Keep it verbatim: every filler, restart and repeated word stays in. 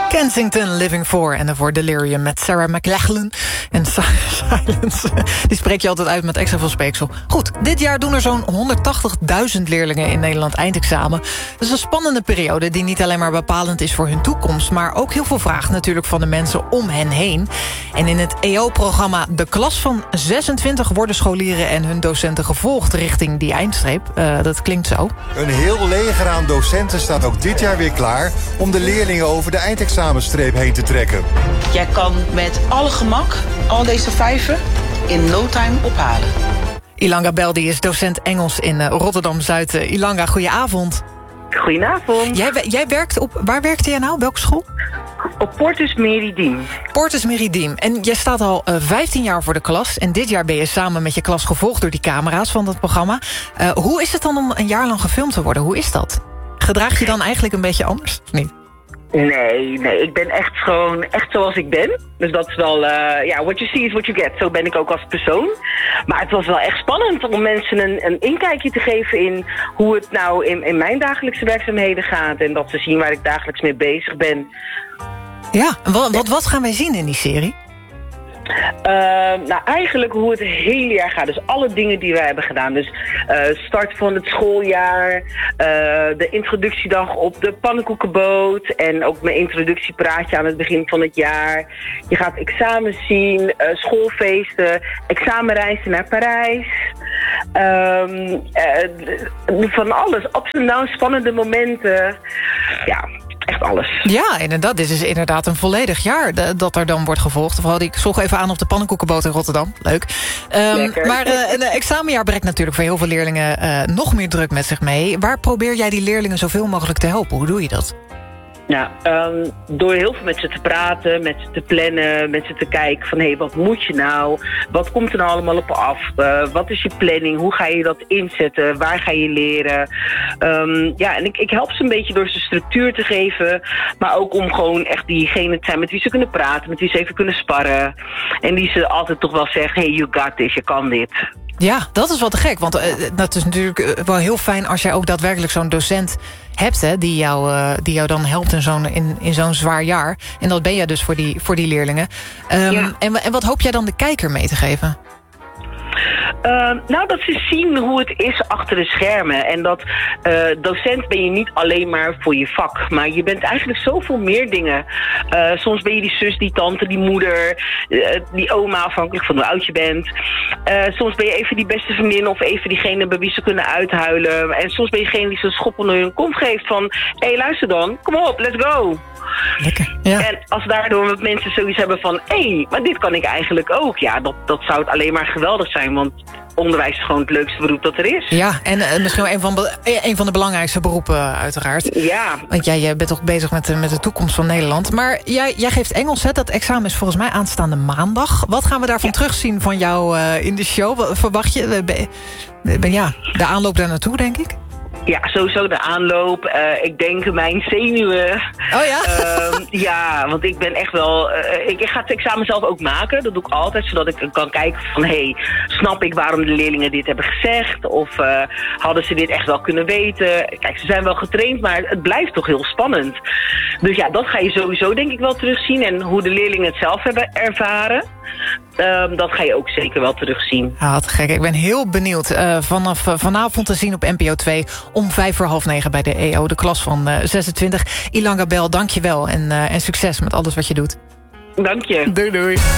Kensington Living For en daarvoor Delirium met Sarah McLachlan. En Silence, die spreek je altijd uit met extra veel speeksel. Goed, dit jaar doen er zo'n honderdtachtigduizend leerlingen in Nederland eindexamen. Dat is een spannende periode die niet alleen maar bepalend is voor hun toekomst, maar ook heel veel vraagt natuurlijk van de mensen om hen heen. En in het E O-programma De Klas van zesentwintig worden scholieren en hun docenten gevolgd richting die eindstreep. Uh, dat klinkt zo. Een heel leger aan docenten staat ook dit jaar weer klaar om de leerlingen over de eindexamenstreep heen te trekken. Jij kan met alle gemak al deze vijven in no time ophalen. Ilanga Beldi is docent Engels in Rotterdam-Zuid. Ilanga, goedenavond. Goedenavond. Jij, jij werkt op, waar werkte jij nou? Welke school? Op Portus Meridium. Portus Meridium. En jij staat al uh, vijftien jaar voor de klas. En dit jaar ben je samen met je klas gevolgd door die camera's van dat programma. Uh, hoe is het dan om een jaar lang gefilmd te worden? Hoe is dat? Gedraag je dan eigenlijk een beetje anders, of niet? Nee, nee, ik ben echt gewoon echt zoals ik ben. Dus dat is wel, uh, ja, what you see is what you get. Zo ben ik ook als persoon. Maar het was wel echt spannend om mensen een, een inkijkje te geven in hoe het nou in, in mijn dagelijkse werkzaamheden gaat. En dat ze zien waar ik dagelijks mee bezig ben. Ja, wat, wat, wat gaan wij zien in die serie? Uh, nou, eigenlijk hoe het hele jaar gaat. Dus alle dingen die wij hebben gedaan. Dus uh, start van het schooljaar, uh, de introductiedag op de pannenkoekenboot en ook mijn introductiepraatje aan het begin van het jaar. Je gaat examens zien, uh, schoolfeesten, examenreizen naar Parijs. Um, uh, van alles, ups en downs, spannende momenten. Ja, echt alles. Ja, inderdaad. Dit is inderdaad een volledig jaar dat er dan wordt gevolgd. Vooral ik zocht even aan op de pannenkoekenboot in Rotterdam. Leuk. Um, maar uh, een examenjaar brengt natuurlijk voor heel veel leerlingen uh, nog meer druk met zich mee. Waar probeer jij die leerlingen zoveel mogelijk te helpen? Hoe doe je dat? Nou, um, door heel veel met ze te praten, met ze te plannen, met ze te kijken van hé, hey, wat moet je nou? Wat komt er nou allemaal op af? Uh, wat is je planning? Hoe ga je dat inzetten? Waar ga je leren? Um, ja, en ik, ik help ze een beetje door ze structuur te geven, maar ook om gewoon echt diegene te zijn met wie ze kunnen praten, met wie ze even kunnen sparren. En die ze altijd toch wel zeggen, hey, you got this, je kan dit. Ja, dat is wel te gek, want uh, dat is natuurlijk wel heel fijn als jij ook daadwerkelijk zo'n docent hebt, hè, die, jou, uh, die jou dan helpt in zo'n, in, in zo'n zwaar jaar. En dat ben jij dus voor die, voor die leerlingen. Um, ja. en, en wat hoop jij dan de kijker mee te geven? Uh, nou, dat ze zien hoe het is achter de schermen. En dat uh, docent ben je niet alleen maar voor je vak. Maar je bent eigenlijk zoveel meer dingen. Uh, soms ben je die zus, die tante, die moeder, uh, die oma, afhankelijk van hoe oud je bent. Uh, soms ben je even die beste vriendin of even diegene bij wie ze kunnen uithuilen. En soms ben je degene die ze een schop onder hun kont geeft van hé, hey, luister dan, kom op, let's go. Lekker, ja. En als daardoor wat mensen zoiets hebben van hé, hey, maar dit kan ik eigenlijk ook. Ja, dat, dat zou het alleen maar geweldig zijn, want onderwijs is gewoon het leukste beroep dat er is. Ja, en uh, misschien wel een van, een van de belangrijkste beroepen uh, uiteraard. Ja. Want jij, jij bent toch bezig met, met de toekomst van Nederland. Maar jij, jij geeft Engels, hè? Dat examen is volgens mij aanstaande maandag. Wat gaan we daarvan ja. terugzien van jou uh, in de show? Wat verwacht je? Ben, ben, ja, de aanloop daar naartoe, denk ik? Ja, sowieso de aanloop. Uh, ik denk mijn zenuwen. Oh ja? Uh, ja, want ik ben echt wel... Uh, ik, ik ga het examen zelf ook maken. Dat doe ik altijd, zodat ik kan kijken van... hé, hey, snap ik waarom de leerlingen dit hebben gezegd? Of uh, hadden ze dit echt wel kunnen weten? Kijk, ze zijn wel getraind, maar het blijft toch heel spannend. Dus ja, dat ga je sowieso denk ik wel terugzien. En hoe de leerlingen het zelf hebben ervaren... Um, dat ga je ook zeker wel terugzien. Ah, wat gek. Ik ben heel benieuwd. Uh, vanaf uh, vanavond te zien op N P O twee om vijf voor half negen bij de E O, de klas van uh, zesentwintig. Ilanga Bel, dank je wel en, uh, en succes met alles wat je doet. Dank je. Doei doei.